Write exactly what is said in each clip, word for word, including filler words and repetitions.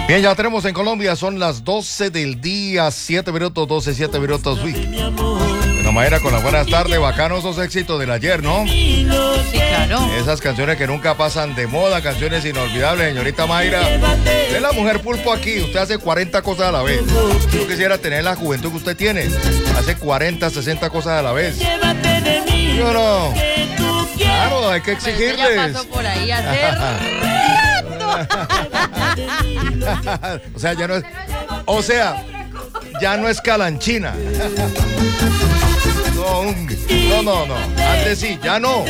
Bien, ya tenemos en Colombia, son las doce del día, siete minutos, doce, siete minutos. Uy. Bueno, Mayra, con las buenas tardes, bacanos esos éxitos del ayer, ¿no? Sí, claro. Esas canciones que nunca pasan de moda, canciones inolvidables, señorita Mayra. Usted es la mujer pulpo aquí, usted hace cuarenta cosas a la vez. Yo quisiera tener la juventud que usted tiene, hace cuarenta, sesenta cosas a la vez. ¿Sí o no? Claro, hay que exigirles. Pues ya pasó por ahí hace O sea, ya no es. O sea, ya no es calanchina. No, un, no, no, no. Antes sí, ya no.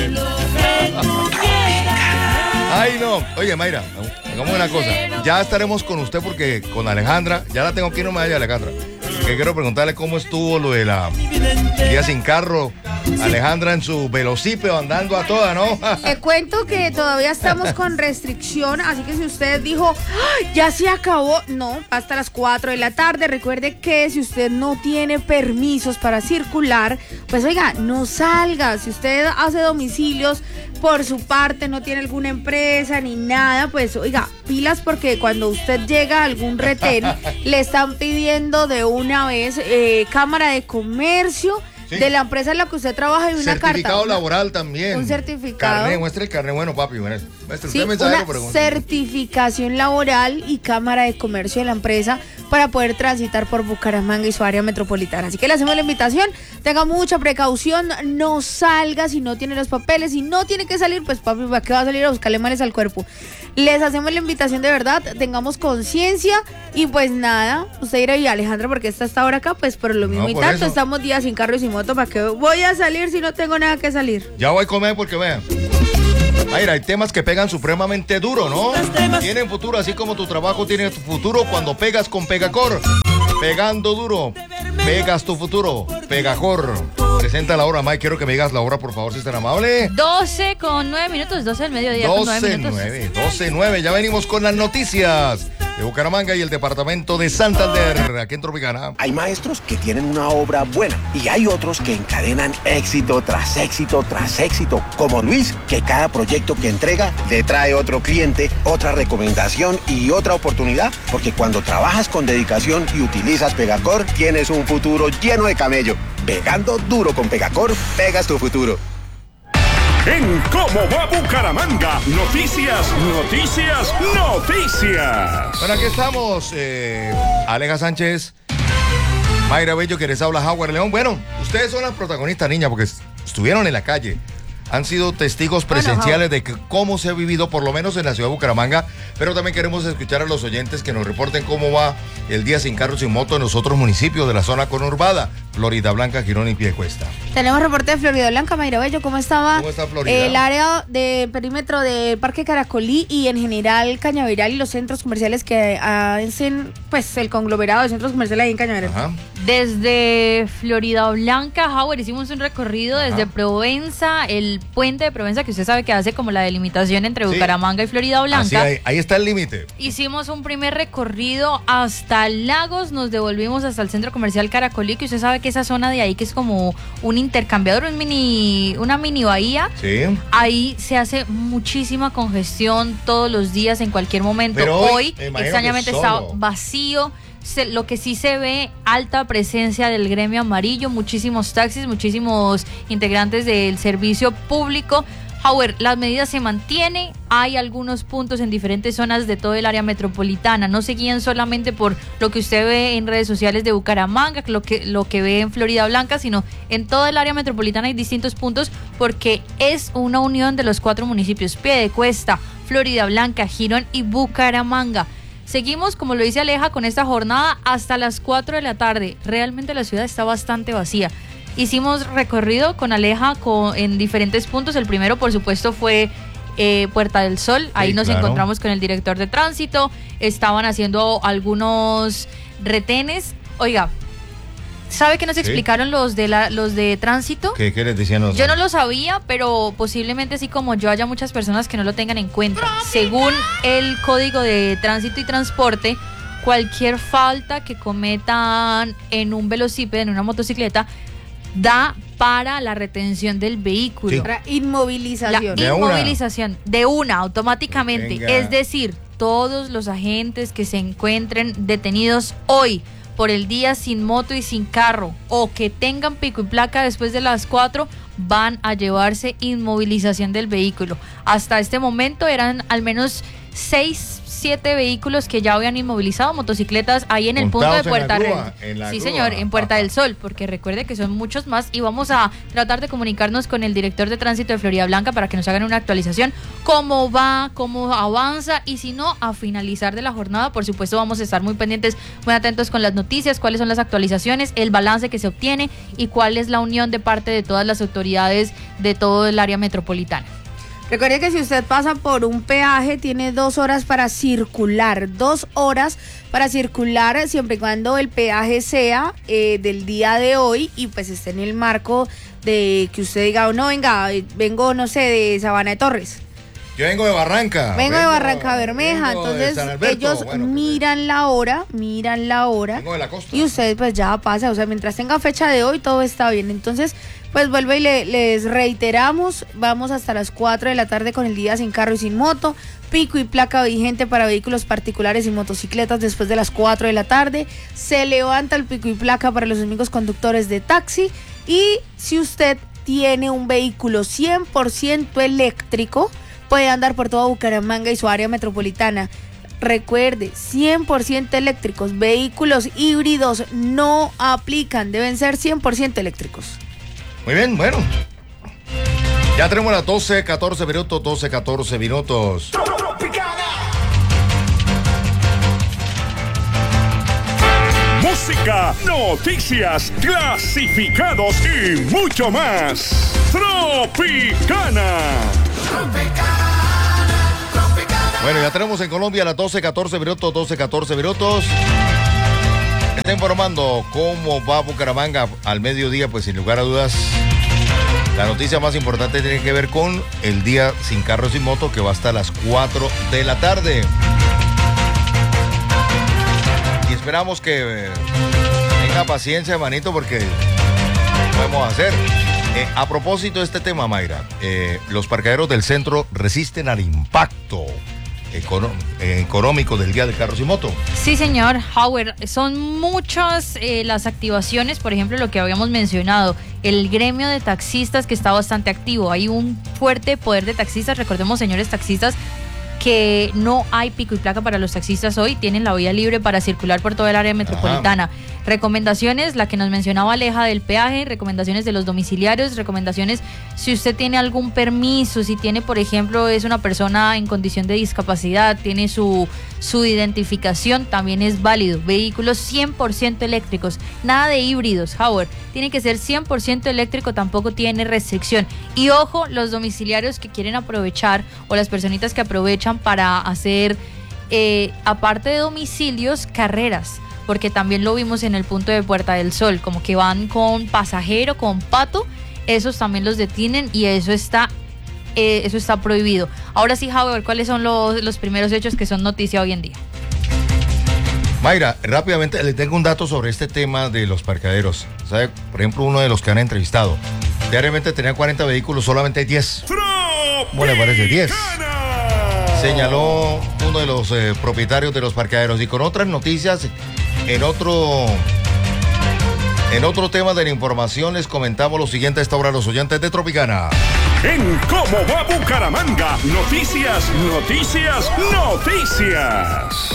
Ay, no. Oye, Mayra, hagamos una cosa. Ya estaremos con usted porque con Alejandra, ya la tengo aquí, no me vaya, Alejandra. Que quiero preguntarle cómo estuvo lo de la día sin carro. Alejandra en su velocípedo andando a toda, ¿no? Te cuento que todavía estamos con restricción, así que si usted dijo, ¡ay, ya se acabó! No, hasta las cuatro de la tarde. Recuerde que si usted no tiene permisos para circular, pues oiga, no salga. Si usted hace domicilios por su parte, no tiene alguna empresa ni nada, pues oiga, pilas, porque cuando usted llega a algún retén, le están pidiendo de una vez eh, cámara de comercio. Sí. De la empresa en la que usted trabaja y una certificado carta. Certificado laboral también. Un certificado. Carnet, muestre el carnet, bueno, papi. Muestre sí, usted una certificación laboral y cámara de comercio de la empresa para poder transitar por Bucaramanga y su área metropolitana. Así que le hacemos la invitación, tenga mucha precaución, no salga si no tiene los papeles, si no tiene que salir, pues papi, ¿para qué va a salir a buscarle males al cuerpo? Les hacemos la invitación de verdad, tengamos conciencia y pues nada, usted dirá, y Alejandra, porque esta está ahora acá, pues por lo mismo no, y tanto, eso. Estamos días sin carro y sin moto, ¿para qué voy a salir si no tengo nada que salir? Ya voy a comer porque vean. Mayra, hay temas que pegan supremamente duro, ¿no? Tienen futuro, así como tu trabajo tiene tu futuro cuando pegas con Pegacor. Pegando duro, pegas tu futuro. Pegacor. Presenta la hora, Mike. Quiero que me digas la hora, por favor, si es tan amable. doce con nueve minutos, doce del mediodía. doce nueve, doce nueve. Ya venimos con las noticias de Bucaramanga y el departamento de Santander, aquí en Tropicana. Hay maestros que tienen una obra buena y hay otros que encadenan éxito tras éxito tras éxito, como Luis, que cada proyecto que entrega le trae otro cliente, otra recomendación y otra oportunidad, porque cuando trabajas con dedicación y utilizas Pegacor, tienes un futuro lleno de camello. Pegando duro con Pegacor, pegas tu futuro. En ¿Cómo va Bucaramanga? Noticias, noticias, noticias. Bueno, aquí estamos. Eh, Aleja Sánchez, Mayra Bello, que les habla Howard León. Bueno, ustedes son las protagonistas, niña, porque estuvieron en la calle. Han sido testigos presenciales de que cómo se ha vivido, por lo menos en la ciudad de Bucaramanga, pero también queremos escuchar a los oyentes que nos reporten cómo va el día sin carro, sin moto en los otros municipios de la zona conurbada, Florida Blanca, Girón y Piedecuesta. Tenemos reporte de Florida Blanca, Mayra Bello, ¿cómo estaba? ¿Cómo está Florida? El área de perímetro del Parque Caracolí y en general Cañaveral y los centros comerciales que hacen, pues, el conglomerado de centros comerciales ahí en Cañaveral. Ajá. Desde Florida Blanca, Howard, hicimos un recorrido Ajá. desde Provenza, el puente de Provenza, que usted sabe que hace como la delimitación entre sí. Bucaramanga y Florida Blanca. Así, ahí, ahí está el límite. Hicimos un primer recorrido hasta Lagos, nos devolvimos hasta el centro comercial Caracolí, que usted sabe que esa zona de ahí, que es como un intercambiador, un mini, una mini bahía. Sí. Ahí se hace muchísima congestión todos los días, en cualquier momento. Pero hoy, hoy extrañamente, está vacío. Se, lo que sí se ve, alta presencia del gremio amarillo, muchísimos taxis, muchísimos integrantes del servicio público. Howard, las medidas se mantienen, hay algunos puntos en diferentes zonas de todo el área metropolitana, no se guían solamente por lo que usted ve en redes sociales de Bucaramanga, lo que, lo que ve en Florida Blanca, sino en todo el área metropolitana hay distintos puntos porque es una unión de los cuatro municipios, Piedecuesta, Florida Blanca, Girón y Bucaramanga. Seguimos, como lo dice Aleja, con esta jornada hasta las cuatro de la tarde. Realmente la ciudad está bastante vacía. Hicimos recorrido con Aleja con, en diferentes puntos. El primero, por supuesto, fue eh, Puerta del Sol. Ahí sí, nos claro. encontramos con el director de tránsito. Estaban haciendo algunos retenes. Oiga, ¿sabe qué nos ¿Sí? explicaron los de la, los de tránsito? ¿Qué, qué les decían los? Yo no lo sabía, pero posiblemente así como yo haya muchas personas que no lo tengan en cuenta. Según el Código de Tránsito y Transporte, cualquier falta que cometan en un velocípedo, en una motocicleta, da para la retención del vehículo. Sí. Para inmovilización. La de inmovilización una. de una, automáticamente. Venga. Es decir, todos los agentes que se encuentren detenidos hoy por el día sin moto y sin carro o que tengan pico y placa después de las cuatro van a llevarse inmovilización del vehículo. Hasta este momento eran al menos seis, siete vehículos que ya habían inmovilizado, motocicletas ahí en el punto de Puerta Real. Sí, señor, en Puerta del Sol, porque recuerde que son muchos más y vamos a tratar de comunicarnos con el director de tránsito de Florida Blanca para que nos hagan una actualización, cómo va, cómo avanza y si no, a finalizar de la jornada, por supuesto, vamos a estar muy pendientes, muy atentos con las noticias, cuáles son las actualizaciones, el balance que se obtiene y cuál es la unión de parte de todas las autoridades de todo el área metropolitana. Recuerde que si usted pasa por un peaje, tiene dos horas para circular, dos horas para circular siempre y cuando el peaje sea eh, del día de hoy y pues esté en el marco de que usted diga, oh, no, venga, vengo, no sé, de Sabana de Torres. Yo vengo de Barranca. Vengo, vengo de Barranca Bermeja, entonces ellos bueno, miran pues, la hora, miran la hora. Vengo de la costa. Y usted pues ya pasa, o sea, mientras tenga fecha de hoy todo está bien, entonces... Pues vuelvo y le, les reiteramos, vamos hasta las cuatro de la tarde con el día sin carro y sin moto, pico y placa vigente para vehículos particulares y motocicletas después de las cuatro de la tarde, se levanta el pico y placa para los amigos conductores de taxi y si usted tiene un vehículo cien por ciento eléctrico, puede andar por toda Bucaramanga y su área metropolitana. Recuerde, cien por ciento eléctricos, vehículos híbridos no aplican, deben ser cien por ciento eléctricos. Muy bien, bueno. Ya tenemos las doce, catorce minutos, doce, catorce minutos. Música, noticias, clasificados y mucho más. Tropicana. Bueno, ya tenemos en Colombia las doce, catorce minutos, doce, catorce minutos. Está informando cómo va Bucaramanga al mediodía, pues sin lugar a dudas, la noticia más importante tiene que ver con el día sin carro y sin moto que va hasta las cuatro de la tarde. Y esperamos que tenga paciencia, manito, porque podemos hacer. Eh, a propósito de este tema, Mayra, eh, los parqueaderos del centro resisten al impacto económico del día de carros y moto. Sí, señor Howard, son muchas eh, las activaciones, por ejemplo, lo que habíamos mencionado, el gremio de taxistas que está bastante activo, hay un fuerte poder de taxistas, recordemos, señores taxistas, que no hay pico y placa para los taxistas hoy, tienen la vía libre para circular por todo el área metropolitana. Ajá. Recomendaciones, la que nos mencionaba Aleja del peaje, recomendaciones de los domiciliarios, recomendaciones si usted tiene algún permiso, si tiene, por ejemplo, es una persona en condición de discapacidad, tiene su, su identificación, también es válido. Vehículos cien por ciento eléctricos, nada de híbridos, Howard, tiene que ser cien por ciento eléctrico, tampoco tiene restricción. Y ojo, los domiciliarios que quieren aprovechar o las personitas que aprovechan para hacer, eh, aparte de domicilios, carreras, porque también lo vimos en el punto de Puerta del Sol, como que van con pasajero, con pato, esos también los detienen y eso está, eh, eso está prohibido. Ahora sí, Javier, ¿cuáles son los, los primeros hechos que son noticia hoy en día? Mayra, rápidamente le tengo un dato sobre este tema de los parqueaderos. ¿Sabe? Por ejemplo, uno de los que han entrevistado, diariamente tenía cuarenta vehículos, solamente hay diez. ¿Cómo le parece? diez. Señaló uno de los eh, propietarios de los parqueaderos. Y con otras noticias, en otro en otro tema de la información les comentamos lo siguiente a esta hora a los oyentes de Tropicana. En Cómo va Bucaramanga, noticias, noticias, noticias.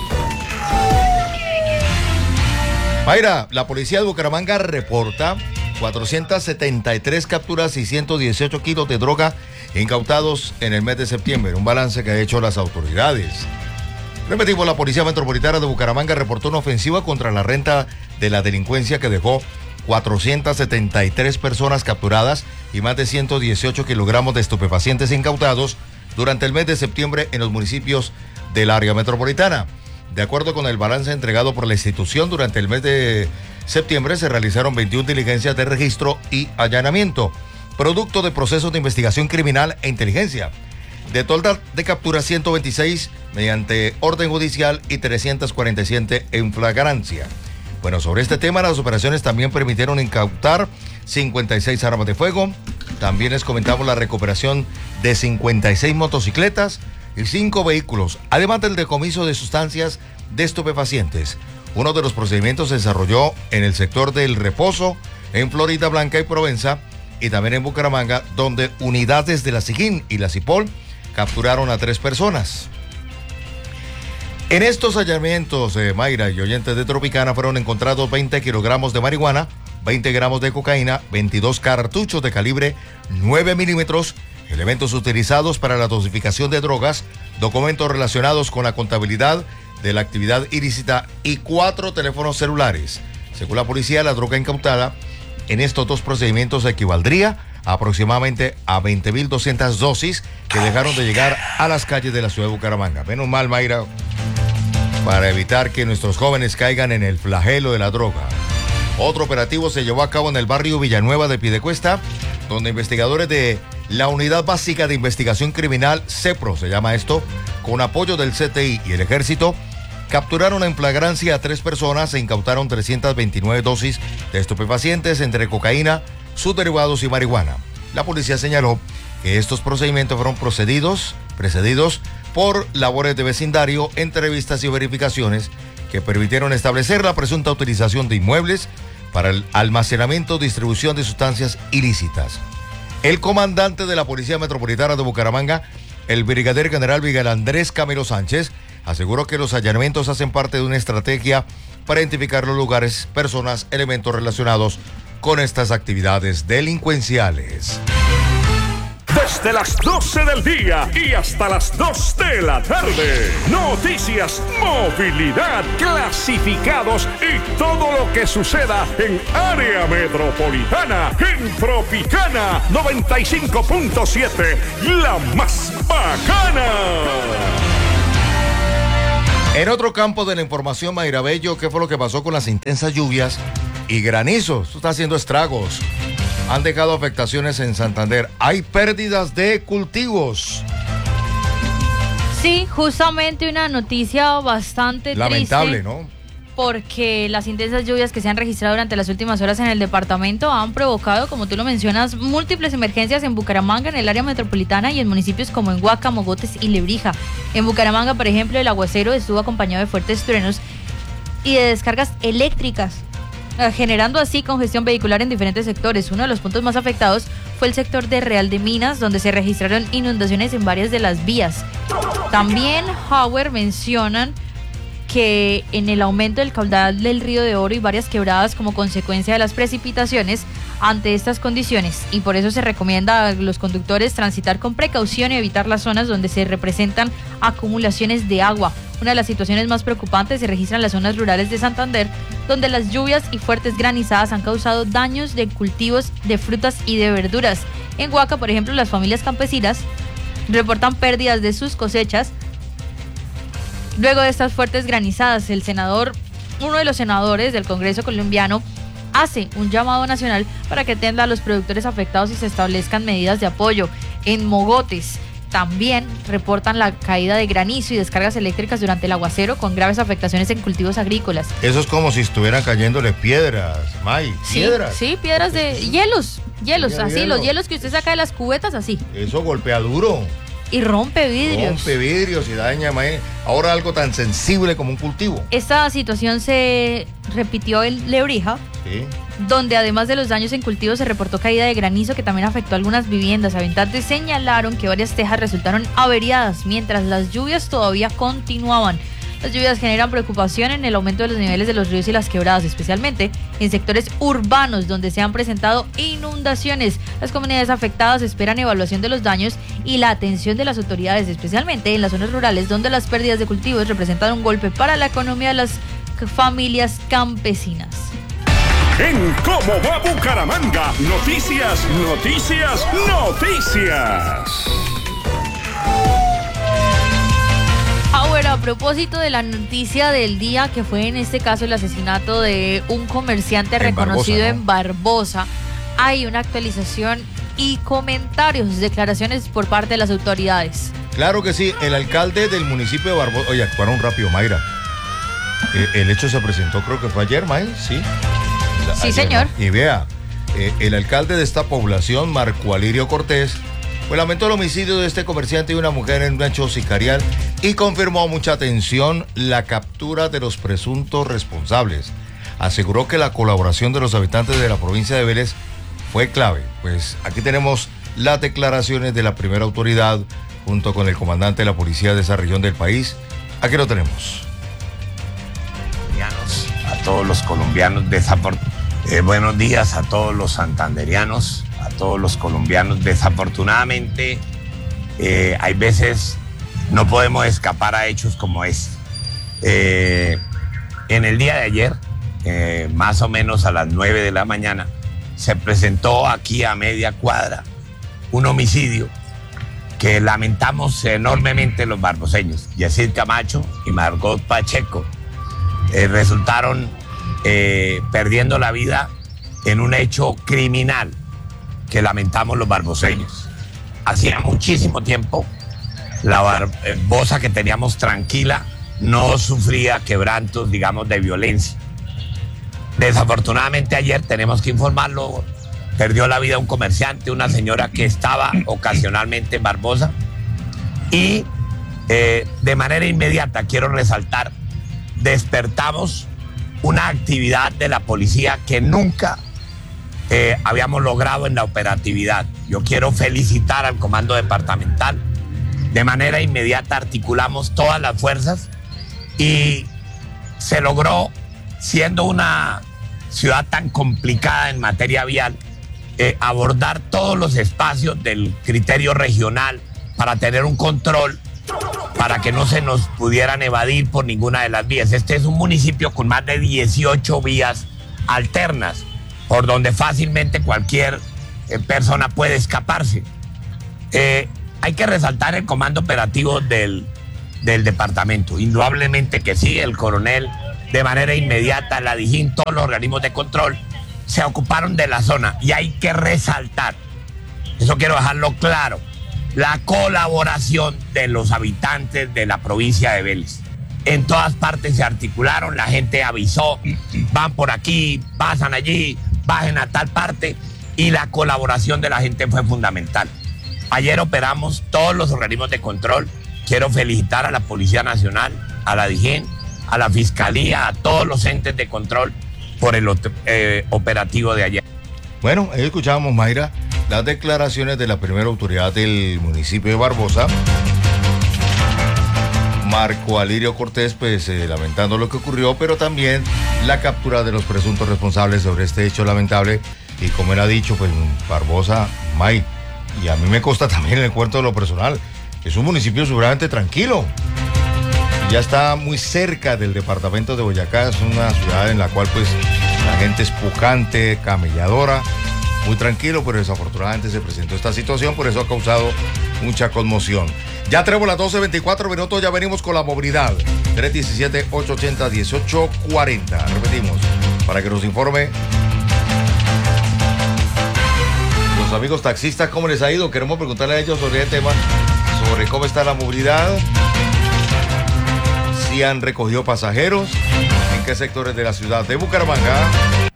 Mayra, la policía de Bucaramanga reporta cuatrocientas setenta y tres capturas y ciento dieciocho kilos de droga incautados en el mes de septiembre, un balance que ha hecho las autoridades. Repetimos, la Policía Metropolitana de Bucaramanga reportó una ofensiva contra la renta de la delincuencia que dejó cuatrocientas setenta y tres personas capturadas y más de ciento dieciocho kilogramos de estupefacientes incautados durante el mes de septiembre en los municipios del área metropolitana. De acuerdo con el balance entregado por la institución, durante el mes de septiembre se realizaron veintiuna diligencias de registro y allanamiento, producto de procesos de investigación criminal e inteligencia. De total de capturas, ciento veintiséis mediante orden judicial y trescientas cuarenta y siete en flagrancia. Bueno, sobre este tema, las operaciones también permitieron incautar cincuenta y seis armas de fuego. También les comentamos la recuperación de cincuenta y seis motocicletas y cinco vehículos, además del decomiso de sustancias de estupefacientes. Uno de los procedimientos se desarrolló en el sector del Reposo, en Florida Blanca y Provenza, y también en Bucaramanga, donde unidades de la SIGIN y la CIPOL capturaron a tres personas. En estos allanamientos, eh, Mayra y oyentes de Tropicana, fueron encontrados veinte kilogramos de marihuana, veinte gramos de cocaína, veintidós cartuchos de calibre nueve milímetros, elementos utilizados para la dosificación de drogas, documentos relacionados con la contabilidad de la actividad ilícita y cuatro teléfonos celulares. Según la policía, la droga incautada en estos dos procedimientos equivaldría aproximadamente a veinte mil doscientas dosis que dejaron de llegar a las calles de la ciudad de Bucaramanga. Menos mal, Mayra, para evitar que nuestros jóvenes caigan en el flagelo de la droga. Otro operativo se llevó a cabo en el barrio Villanueva de Piedecuesta, donde investigadores de la Unidad Básica de Investigación Criminal, CEPRO se llama esto, con apoyo del C T I y el Ejército, capturaron en flagrancia a tres personas e incautaron trescientas veintinueve dosis de estupefacientes entre cocaína, sus derivados y marihuana. La policía señaló que estos procedimientos fueron procedidos, precedidos por labores de vecindario, entrevistas y verificaciones que permitieron establecer la presunta utilización de inmuebles para el almacenamiento o distribución de sustancias ilícitas. El comandante de la Policía Metropolitana de Bucaramanga, el brigadier general Miguel Andrés Camilo Sánchez, aseguró que los allanamientos hacen parte de una estrategia para identificar los lugares, personas, elementos relacionados con estas actividades delincuenciales. Desde las doce del día y hasta las dos de la tarde. Noticias, movilidad, clasificados y todo lo que suceda en área metropolitana. En Tropicana noventa y cinco punto siete, la más bacana. En otro campo de la información, Mayra Bello, ¿qué fue lo que pasó con las intensas lluvias y granizos? Esto está haciendo estragos. Han dejado afectaciones en Santander. Hay pérdidas de cultivos. Sí, justamente una noticia bastante lamentable, triste, ¿no? Porque las intensas lluvias que se han registrado durante las últimas horas en el departamento han provocado, como tú lo mencionas, múltiples emergencias en Bucaramanga, en el área metropolitana y en municipios como Enguaca, Mogotes y Lebrija. En Bucaramanga, por ejemplo, el aguacero estuvo acompañado de fuertes truenos y de descargas eléctricas, generando así congestión vehicular en diferentes sectores. Uno de los puntos más afectados fue el sector de Real de Minas, donde se registraron inundaciones en varias de las vías. También Howard mencionan que en el aumento del caudal del río de Oro y varias quebradas como consecuencia de las precipitaciones ante estas condiciones, y por eso se recomienda a los conductores transitar con precaución y evitar las zonas donde se representan acumulaciones de agua. Una de las situaciones más preocupantes se registra en las zonas rurales de Santander, donde las lluvias y fuertes granizadas han causado daños de cultivos de frutas y de verduras. En Huaca, por ejemplo, las familias campesinas reportan pérdidas de sus cosechas luego de estas fuertes granizadas. El senador, uno de los senadores del Congreso colombiano, hace un llamado nacional para que atienda a los productores afectados y se establezcan medidas de apoyo. En Mogotes también reportan la caída de granizo y descargas eléctricas durante el aguacero, con graves afectaciones en cultivos agrícolas. Eso es como si estuvieran cayéndole piedras, May, piedras. Sí, sí, piedras de hielos, hielos, sí, así, hielo. Los hielos que usted saca de las cubetas, así. Eso golpea duro. Y rompe vidrios. Rompe vidrios y daña, May. Ahora algo tan sensible como un cultivo. Esta situación se repitió en Lebrija, sí, donde además de los daños en cultivos se reportó caída de granizo que también afectó a algunas viviendas. Habitantes señalaron que varias tejas resultaron averiadas mientras las lluvias todavía continuaban. Las lluvias generan preocupación en el aumento de los niveles de los ríos y las quebradas, especialmente en sectores urbanos donde se han presentado inundaciones. Las comunidades afectadas esperan evaluación de los daños y la atención de las autoridades, especialmente en las zonas rurales donde las pérdidas de cultivos representan un golpe para la economía de las familias campesinas. En ¿Cómo va Bucaramanga? Noticias, noticias, noticias. Ahora, a propósito de la noticia del día, que fue en este caso el asesinato de un comerciante en reconocido Barbosa, ¿no? en Barbosa, hay una actualización y comentarios, declaraciones por parte de las autoridades. Claro que sí, el alcalde del municipio de Barbosa, oye, actuaron rápido, Mayra. Eh, el hecho se presentó, creo que fue ayer, May, sí. Sí, ayer, señor. ¿no? Y vea, eh, el alcalde de esta población, Marco Alirio Cortés, pues lamentó el homicidio de este comerciante y una mujer en un hecho sicarial y confirmó, mucha atención, la captura de los presuntos responsables. Aseguró que la colaboración de los habitantes de la provincia de Vélez fue clave. Pues aquí tenemos las declaraciones de la primera autoridad junto con el comandante de la policía de esa región del país. Aquí lo tenemos. A todos los colombianos desafortunados. Eh, buenos días a todos los santanderianos, a todos los colombianos. Desafortunadamente, eh, hay veces no podemos escapar a hechos como este. Eh, en el día de ayer, eh, más o menos a las nueve de la mañana, se presentó aquí a media cuadra un homicidio que lamentamos enormemente los barboseños. Yacir Camacho y Margot Pacheco eh, resultaron eh, perdiendo la vida en un hecho criminal que lamentamos los barboseños. Hacía muchísimo tiempo la Barbosa que teníamos tranquila no sufría quebrantos, digamos, de violencia. Desafortunadamente ayer, tenemos que informarlo, perdió la vida un comerciante, una señora que estaba ocasionalmente en Barbosa. Y eh, de manera inmediata, quiero resaltar, despertamos una actividad de la policía que nunca eh, habíamos logrado en la operatividad. Yo quiero felicitar al comando departamental. De manera inmediata articulamos todas las fuerzas y se logró, siendo una ciudad tan complicada en materia vial, eh, abordar todos los espacios del criterio regional para tener un control, para que no se nos pudieran evadir por ninguna de las vías. Este es un municipio con más de dieciocho vías alternas, por donde fácilmente cualquier eh, persona puede escaparse. Eh, hay que resaltar el comando operativo del, del departamento. Indudablemente que sí, el coronel de manera inmediata, la DIJÍN, todos los organismos de control se ocuparon de la zona. Y hay que resaltar, eso quiero dejarlo claro, la colaboración de los habitantes de la provincia de Vélez. En todas partes se articularon, la gente avisó, van por aquí, pasan allí, bajen a tal parte, y la colaboración de la gente fue fundamental. Ayer operamos todos los organismos de control. Quiero felicitar a la Policía Nacional, a la DIJÍN, a la Fiscalía, a todos los entes de control por el eh, operativo de ayer. Bueno, ahí escuchábamos, Mayra, las declaraciones de la primera autoridad del municipio de Barbosa, Marco Alirio Cortés, pues eh, lamentando lo que ocurrió, pero también la captura de los presuntos responsables sobre este hecho lamentable. Y como él ha dicho, pues Barbosa, May, y a mí me consta también en el cuento de lo personal, es un municipio seguramente tranquilo. Ya está muy cerca del departamento de Boyacá, es una ciudad en la cual pues la gente es pujante, camelladora, muy tranquilo, pero desafortunadamente se presentó esta situación, por eso ha causado mucha conmoción. Ya tenemos las doce veinticuatro minutos, ya venimos con la movilidad. tres uno siete, ocho ocho cero, uno ocho cuatro cero. Repetimos, para que nos informe los amigos taxistas cómo les ha ido. Queremos preguntarle a ellos sobre el tema, sobre cómo está la movilidad, si han recogido pasajeros, en qué sectores de la ciudad de Bucaramanga.